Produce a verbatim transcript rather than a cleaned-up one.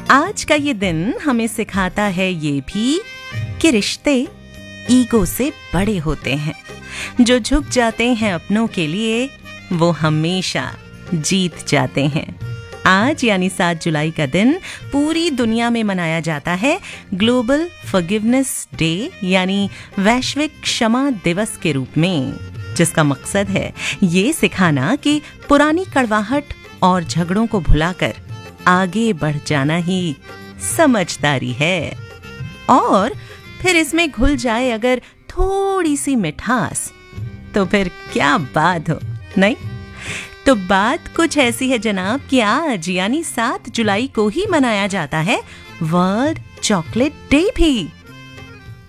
आज का ये दिन हमें सिखाता है ये भी कि रिश्ते ईगो से बड़े होते हैं। जो झुक जाते हैं अपनों के लिए वो हमेशा जीत जाते हैं। आज यानी सात जुलाई का दिन पूरी दुनिया में मनाया जाता है ग्लोबल फॉरगिवनेस डे यानी वैश्विक क्षमा दिवस के रूप में, जिसका मकसद है ये सिखाना कि पुरानी कड़वाहट और झगड़ों को भुलाकर आगे बढ़ जाना ही समझदारी है। और फिर इसमें घुल जाए अगर थोड़ी सी मिठास तो फिर क्या बात हो, नहीं? तो बात कुछ ऐसी है जनाब कि आज यानी सात जुलाई को ही मनाया जाता है वर्ल्ड चॉकलेट डे भी।